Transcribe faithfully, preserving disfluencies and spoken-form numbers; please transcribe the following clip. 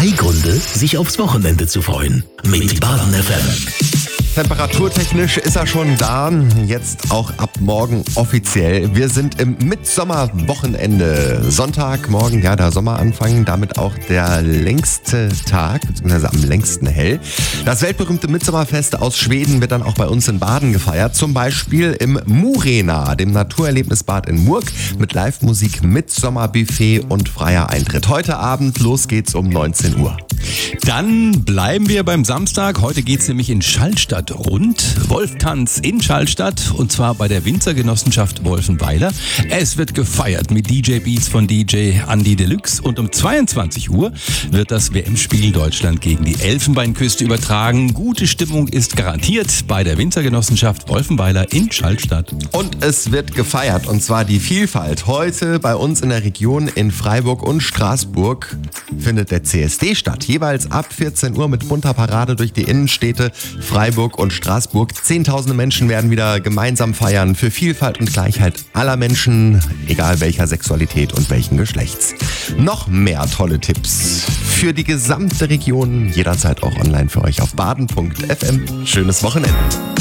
Drei Gründe, sich aufs Wochenende zu freuen. Mit Baden F M. Temperaturtechnisch ist er schon da, jetzt auch ab morgen offiziell. Wir sind im Mitsommerwochenende. Sonntagmorgen, ja, der Sommeranfang, damit auch der längste Tag, beziehungsweise am längsten hell. Das weltberühmte Mitsommerfest aus Schweden wird dann auch bei uns in Baden gefeiert. Zum Beispiel im Murena, dem Naturerlebnisbad in Murg, mit Live-Musik, Mitsommerbuffet und freier Eintritt. Heute Abend, los geht's um neunzehn Uhr. Dann bleiben wir beim Samstag. Heute geht's nämlich in Schallstadt rund. Wolftanz in Schallstadt und zwar bei der Winzergenossenschaft Wolfenweiler. Es wird gefeiert mit D J-Beats von D J Andy Deluxe und um zweiundzwanzig Uhr wird das W M-Spiel Deutschland gegen die Elfenbeinküste übertragen. Gute Stimmung ist garantiert bei der Winzergenossenschaft Wolfenweiler in Schallstadt. Und es wird gefeiert, und zwar die Vielfalt. Heute bei uns in der Region in Freiburg und Straßburg findet der C S D statt. Jeweils ab vierzehn Uhr mit bunter Parade durch die Innenstädte Freiburg und Straßburg. Zehntausende Menschen werden wieder gemeinsam feiern für Vielfalt und Gleichheit aller Menschen, egal welcher Sexualität und welchen Geschlechts. Noch mehr tolle Tipps für die gesamte Region, jederzeit auch online für euch auf baden punkt f m. Schönes Wochenende.